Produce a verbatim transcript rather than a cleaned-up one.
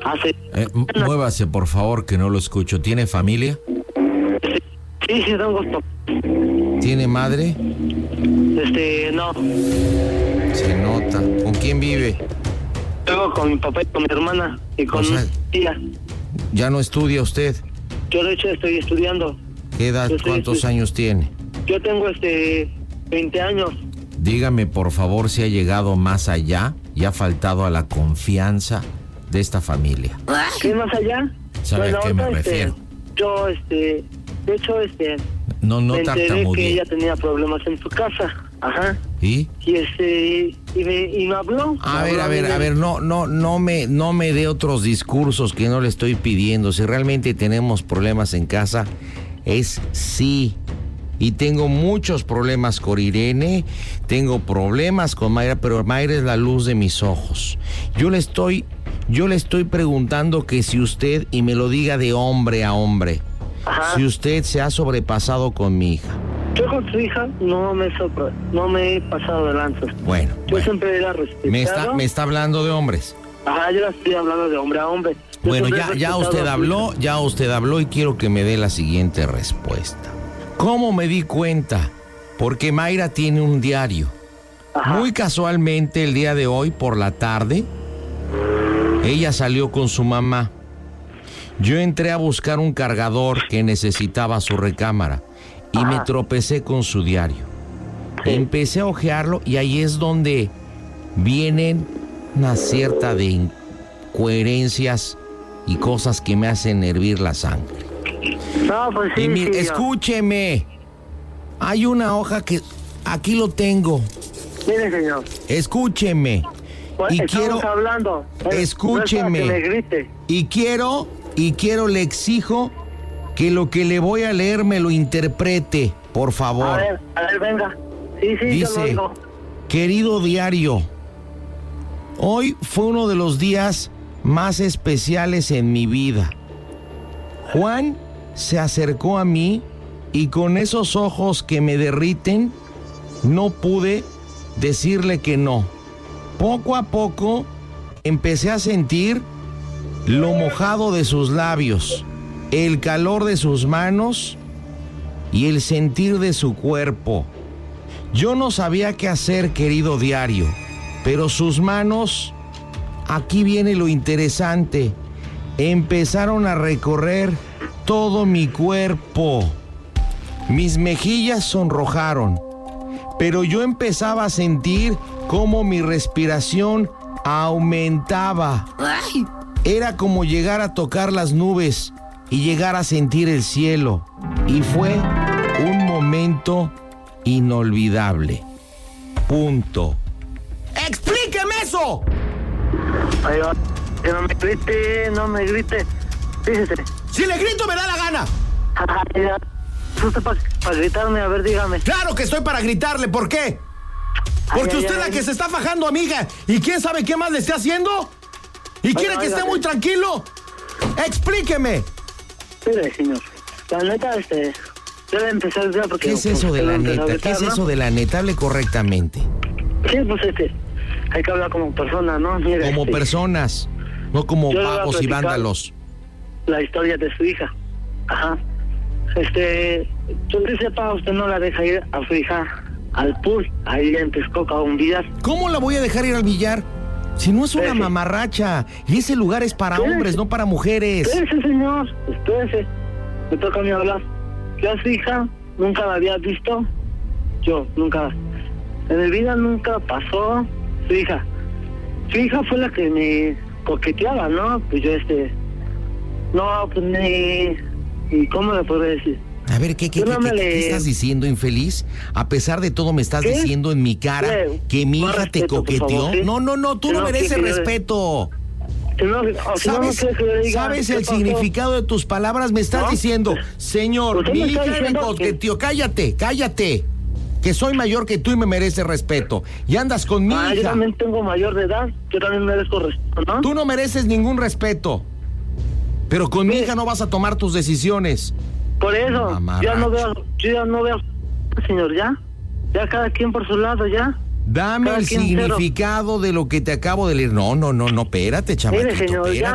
Hace... Eh, muévase, por favor, que no lo escucho. ¿Tiene familia? Sí, sí, tengo... ¿Tiene madre? Este, no. Se nota. ¿Con quién vive? Vivo con mi papá y con mi hermana y con O sea, mi tía. ¿Ya no estudia usted? Yo, de hecho, estoy estudiando. ¿Qué edad, Yo estoy cuántos estu- años tiene? Yo tengo, este, veinte años. Dígame, por favor, si ha llegado más allá y ha faltado a la confianza de esta familia. ¿Qué más allá? ¿Sabe a qué me ahorita, refiero? Este, yo, este, de hecho, este... No, no me enteré que tartamudee. ella tenía problemas en su casa. Ajá. ¿Y? Y este, y me, y me habló. A me ver, habló a ver, mí a de- ver, no, no, no me, no me dé otros discursos que no le estoy pidiendo. Si realmente tenemos problemas en casa, es sí. Y tengo muchos problemas con Irene, tengo problemas con Mayra, pero Mayra es la luz de mis ojos. Yo le estoy, yo le estoy preguntando que si usted, y me lo diga de hombre a hombre, Ajá. si usted se ha sobrepasado con mi hija. Yo con su hija no me sopro, no me he pasado de lanzas. Bueno, Yo bueno. siempre era respetado. Me está, me está hablando de hombres. Ajá, yo la estoy hablando de hombre a hombre. Yo Bueno, siempre he ya, ya respetado usted a su habló, hija. ya usted habló y quiero que me dé la siguiente respuesta. ¿Cómo me di cuenta? Porque Mayra tiene un diario. Ajá. Muy casualmente el día de hoy por la tarde, ella salió con su mamá. Yo entré a buscar un cargador que necesitaba su recámara y Ajá. me tropecé con su diario. Sí. Empecé a hojearlo y ahí es donde vienen una cierta de incoherencias y cosas que me hacen hervir la sangre. No, pues sí, y mire, sí, yo- escúcheme, hay una hoja que aquí lo tengo. Mire, señor. Escúcheme. Pues, Y estamos quiero, hablando. Eh, escúcheme. No es para que me grite. y quiero, y quiero, le exijo que lo que le voy a leer me lo interprete, por favor. A ver, a ver, venga. Sí, sí, yo lo Dice, oigo. querido diario, hoy fue uno de los días más especiales en mi vida. Juan se acercó a mí y con esos ojos que me derriten, no pude decirle que no. Poco a poco empecé a sentir lo mojado de sus labios, el calor de sus manos y el sentir de su cuerpo. Yo no sabía qué hacer, querido diario, pero sus manos, aquí viene lo interesante, empezaron a recorrer todo mi cuerpo. Mis mejillas sonrojaron, pero yo empezaba a sentir cómo mi respiración aumentaba. Era como llegar a tocar las nubes y llegar a sentir el cielo. Y fue un momento inolvidable. Punto. ¡Explíqueme eso! Ahí va. Que no me grite, no me grite. Fíjese. Si le grito me da la gana. Ay, ya. Justo para gritarme, a ver, dígame. Claro que estoy para gritarle, ¿por qué? Porque Ay, ay, usted es la ay. que se está fajando, amiga. ¿Y quién sabe qué más le esté haciendo? ¿Y quiere Oiga, que oiga, esté muy oiga. tranquilo? Explíqueme. Mire, señor. La neta, este... Yo le empecé a gritar porque... ¿Qué es eso de porque la le empecé a neta? ¿Qué gritar, es ¿no? eso de la neta? Hable correctamente. Sí, pues este... Hay que hablar como persona, ¿no? Mire, Como este, personas, no como Yo le voy a vagos y platicar. vándalos. La historia de su hija. Ajá. Este... Yo que sepa, usted no la deja ir a su hija al pool, ahí en Texcoco, a un billar. ¿Cómo la voy a dejar ir al billar? Si no es una Espérese. mamarracha. Y ese lugar es para Espérese. hombres, no para mujeres. Espérese, señor, espérese. Me toca a mí hablar. Yo a su hija nunca la había visto. Yo, nunca. En mi vida nunca pasó su hija. Su hija fue la que me coqueteaba, ¿no? Pues yo, este... No, pues me... ¿Y cómo le puedo decir? A ver, ¿qué, qué, Yo qué, no me qué- le- qué estás diciendo, infeliz? A pesar de todo, me estás ¿Qué? diciendo en mi cara ¿Qué? que mi Más hija te respeto, por coqueteó. favor, ¿sí? No, no, no, tú Que no no, mereces que- que- respeto. Si no, o si no, no ¿Sabes, quiere que le diga, ¿sabes ¿qué el pasó? significado de tus palabras? Me estás ¿No? diciendo, señor, Usted mi me está hija me diciendo que- coqueteó. Cállate, cállate. Que soy mayor que tú y me mereces respeto. Y andas con mi Ah, yo hija. también tengo mayor de edad, yo también merezco respeto, ¿no? Tú no mereces ningún respeto. Pero con mi Sí. hija no vas a tomar tus decisiones. Por eso, Mamarracho. ya no veo, yo ya no veo, señor, ya. Ya cada quien por su lado, ya. Dame Cada el quien cero. significado de lo que te acabo de leer. No, no, no, no, espérate, chamaquito, Mire, señor, ya. espérate.